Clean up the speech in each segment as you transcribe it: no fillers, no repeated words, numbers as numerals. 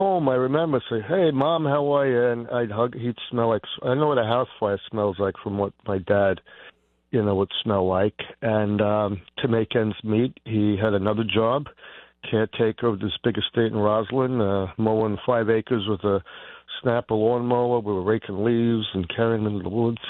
home, I remember saying, "Hey, Mom, how are you?" And I'd hug. He'd smell like, I know what a house fire smells like from what my dad, would smell like. And to make ends meet, he had another job, caretaker of this big estate in Roslyn, mowing 5 acres with a snapper lawnmower. We were raking leaves and carrying them into the woods.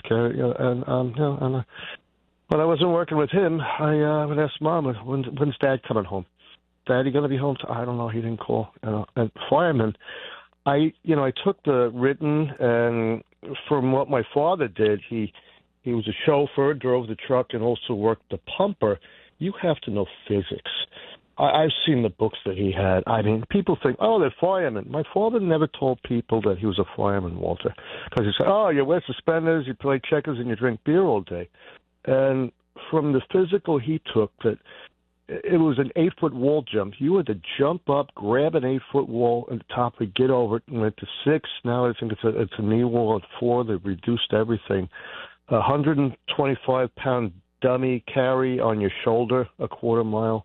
When I wasn't working with him, I would ask Mom, when's Dad coming home? Daddy going to be home? I don't know. He didn't call. And fireman, I took the written, and from what my father did, he was a chauffeur, drove the truck, and also worked the pumper. You have to know physics. I've seen the books that he had. I mean, people think, oh, they're firemen. My father never told people that he was a fireman, Walter, because he said, oh, you wear suspenders, you play checkers, and you drink beer all day. And from the physical he took, that it was an 8-foot wall jump. You had to jump up, grab an 8-foot wall at the top, and get over it. And went to 6. Now I think it's a knee wall at 4. They've reduced everything. 125-pound dummy carry on your shoulder, a quarter mile.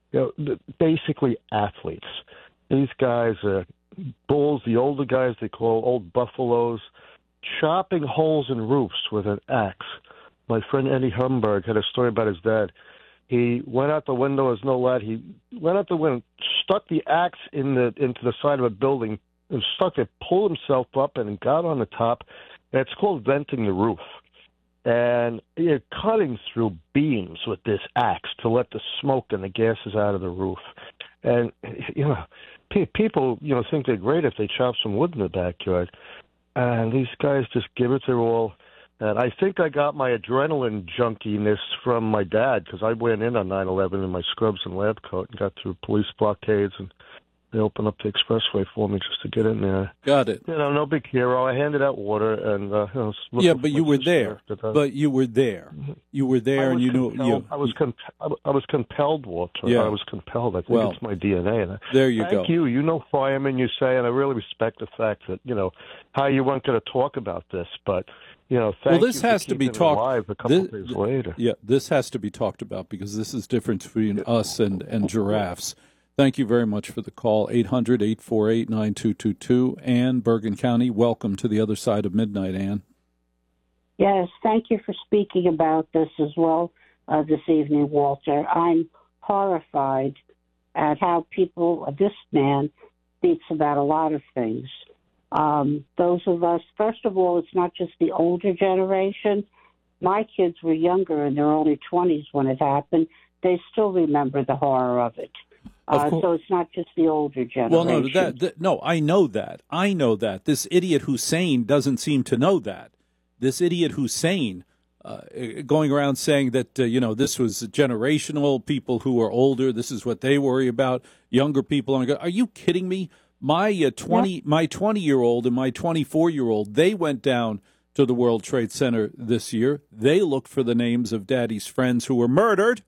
Basically athletes. These guys are bulls. The older guys they call old buffaloes, chopping holes in roofs with an axe. My friend Eddie Humberg had a story about his dad. He went out the window as no lad. He went out the window, stuck the axe into the side of a building, and stuck it, pulled himself up, and got on the top. And it's called venting the roof. And you're cutting through beams with this axe to let the smoke and the gases out of the roof. And, people, think they're great if they chop some wood in the backyard. And these guys just give it their all. And I think I got my adrenaline junkiness from my dad, because I went in on 9/11 in my scrubs and lab coat and got through police blockades, and they opened up the expressway for me just to get in there. Got it. No big hero. I handed out water and yeah, but you were there. But you were there. You were there, and you knew. I was compelled, Walter. Yeah. I was compelled. I think it's my DNA. There you go. Thank you. You know firemen, you say, and I really respect the fact that how you weren't going to talk about this, but. Thank this you has for to be keeping it talked alive a couple days later. Yeah, this has to be talked about, because this is different between us and giraffes. Thank you very much for the call. 800-848-9222. Ann, Bergen County, welcome to the other side of midnight, Ann. Yes, thank you for speaking about this as well this evening, Walter. I'm horrified at how this man speaks about a lot of things. Those of us, first of all, it's not just the older generation. My kids were younger in their early 20s when it happened. They still remember the horror of it. So it's not just the older generation. Well, no, I know that. I know that. This idiot Hussein doesn't seem to know that. This idiot Hussein going around saying that, this was generational, people who are older, this is what they worry about, younger people aren't good. Are you kidding me? My 20-year-old and my 24-year-old, they went down to the World Trade Center this year. They looked for the names of Daddy's friends who were murdered.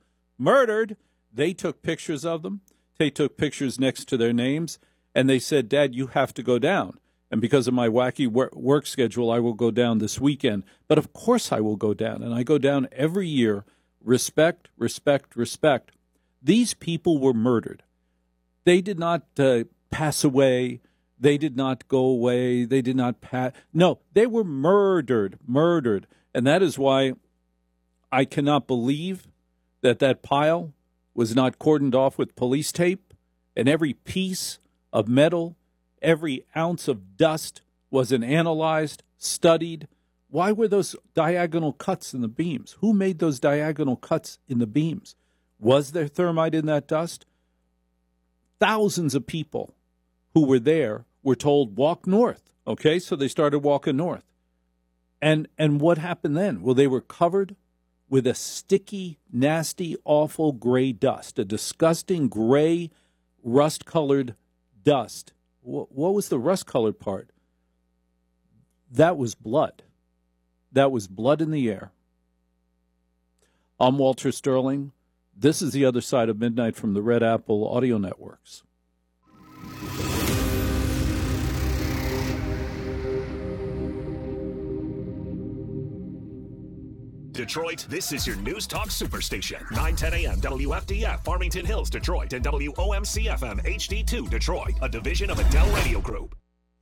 They took pictures of them. They took pictures next to their names, and they said, Dad, you have to go down. And because of my wacky work schedule, I will go down this weekend. But of course I will go down, and I go down every year. Respect, respect, respect. These people were murdered. They did not pass away. They did not go away. They did not pass. No, they were murdered. And that is why I cannot believe that pile was not cordoned off with police tape, and every piece of metal, every ounce of dust wasn't analyzed, studied. Why were those diagonal cuts in the beams? Who made those diagonal cuts in the beams? Was there thermite in that dust? Thousands of people who were there were told, walk north. Okay, so they started walking north. And what happened then? Well, they were covered with a sticky, nasty, awful gray dust, a disgusting gray, rust-colored dust. What was the rust-colored part? That was blood. That was blood in the air. I'm Walter Sterling. This is The Other Side of Midnight from the Red Apple Audio Networks. Detroit, this is your News Talk Superstation. 910 a.m. WFDF, Farmington Hills, Detroit, and WOMC-FM HD2, Detroit, a division of Adele Radio Group.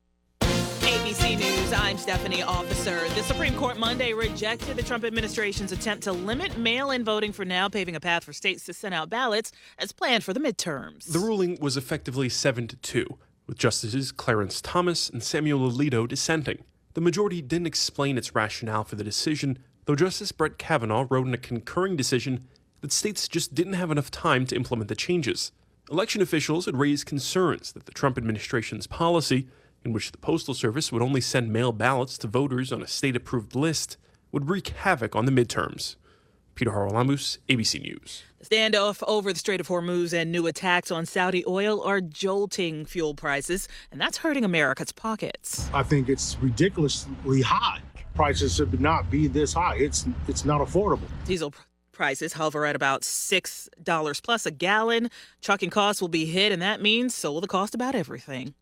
ABC News, I'm Stephanie Officer. The Supreme Court Monday rejected the Trump administration's attempt to limit mail-in voting for now, paving a path for states to send out ballots as planned for the midterms. The ruling was effectively 7-2, with Justices Clarence Thomas and Samuel Alito dissenting. The majority didn't explain its rationale for the decision, though Justice Brett Kavanaugh wrote in a concurring decision that states just didn't have enough time to implement the changes. Election officials had raised concerns that the Trump administration's policy, in which the Postal Service would only send mail ballots to voters on a state-approved list, would wreak havoc on the midterms. Peter Haralamus, ABC News. The standoff over the Strait of Hormuz and new attacks on Saudi oil are jolting fuel prices, and that's hurting America's pockets. I think it's ridiculously high. Prices should not be this high. It's not affordable. Diesel prices hover at about $6 plus a gallon. Trucking costs will be hit, and that means so will the cost about everything.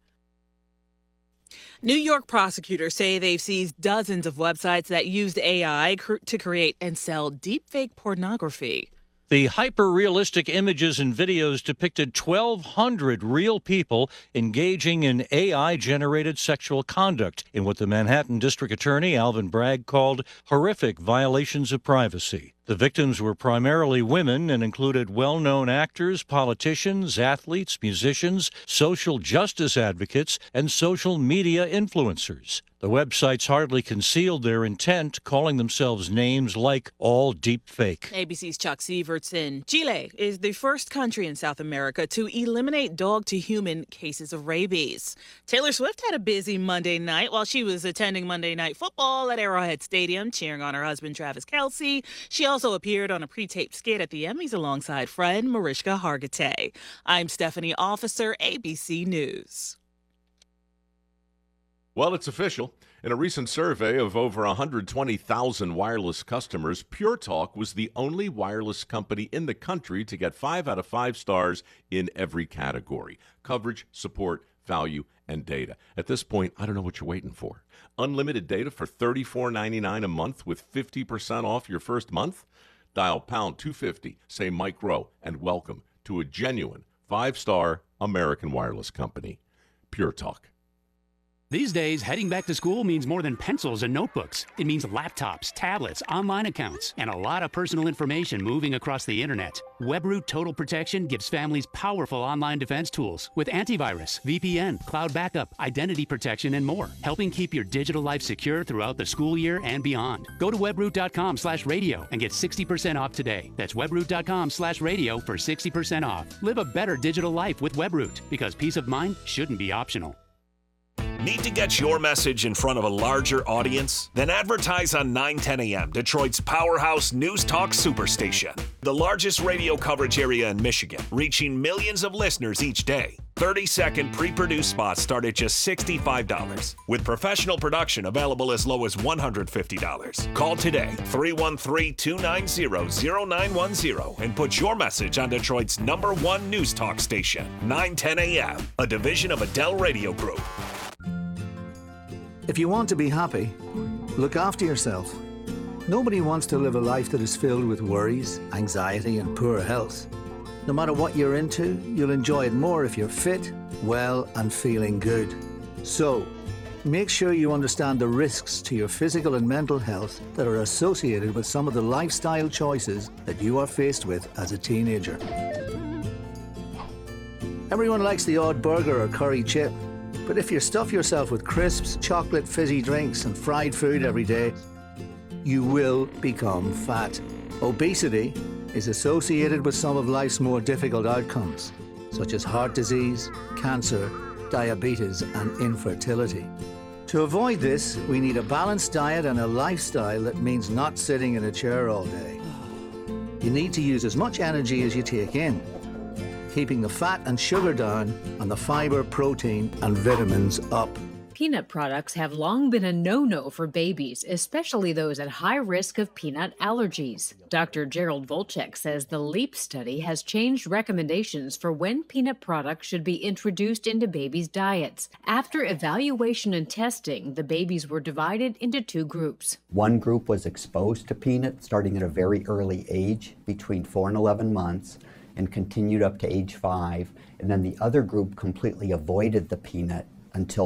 New York prosecutors say they've seized dozens of websites that used AI to create and sell deepfake pornography. The hyper-realistic images and videos depicted 1,200 real people engaging in AI-generated sexual conduct in what the Manhattan District Attorney Alvin Bragg called horrific violations of privacy. The victims were primarily women and included well-known actors, politicians, athletes, musicians, social justice advocates, and social media influencers. The websites hardly concealed their intent, calling themselves names like All Deep Fake. ABC's Chuck Sievertson. Chile is the first country in South America to eliminate dog-to-human cases of rabies. Taylor Swift had a busy Monday night while she was attending Monday Night Football at Arrowhead Stadium, cheering on her husband Travis Kelce. She also appeared on a pre-taped skit at the Emmys alongside friend Mariska Hargitay. I'm Stephanie Officer, ABC News. Well, it's official. In a recent survey of over 120,000 wireless customers, Pure Talk was the only wireless company in the country to get 5 out of 5 stars in every category: coverage, support, value, and data. At this point, I don't know what you're waiting for. Unlimited data for $34.99 a month with 50% off your first month? Dial pound 250, say Mike Rowe, and welcome to a genuine 5-star American wireless company. Pure Talk. These days, heading back to school means more than pencils and notebooks. It means laptops, tablets, online accounts, and a lot of personal information moving across the internet. Webroot Total Protection gives families powerful online defense tools with antivirus, VPN, cloud backup, identity protection, and more, helping keep your digital life secure throughout the school year and beyond. Go to webroot.com/radio and get 60% off today. That's webroot.com/radio for 60% off. Live a better digital life with Webroot, because peace of mind shouldn't be optional. Need to get your message in front of a larger audience? Then advertise on 910 a.m., Detroit's powerhouse News Talk Superstation. The largest radio coverage area in Michigan, reaching millions of listeners each day. 30-second pre-produced spots start at just $65, with professional production available as low as $150. Call today, 313-290-0910, and put your message on Detroit's #1 News Talk station, 910 a.m., a division of Adele Radio Group. If you want to be happy, look after yourself. Nobody wants to live a life that is filled with worries, anxiety, and poor health. No matter what you're into, you'll enjoy it more if you're fit, well, and feeling good. So, make sure you understand the risks to your physical and mental health that are associated with some of the lifestyle choices that you are faced with as a teenager. Everyone likes the odd burger or curry chip. But if you stuff yourself with crisps, chocolate, fizzy drinks, and fried food every day, you will become fat. Obesity is associated with some of life's more difficult outcomes, such as heart disease, cancer, diabetes, and infertility. To avoid this, we need a balanced diet and a lifestyle that means not sitting in a chair all day. You need to use as much energy as you take in, keeping the fat and sugar down and the fiber, protein, and vitamins up. peanut products have long been a no-no for babies, especially those at high risk of peanut allergies. Dr. Gerald Volchek says the LEAP study has changed recommendations for when peanut products should be introduced into babies' diets. After evaluation and testing, the babies were divided into two groups. One group was exposed to peanut starting at a very early age, between 4 and 11 months, and continued up to age 5. And then the other group completely avoided the peanut until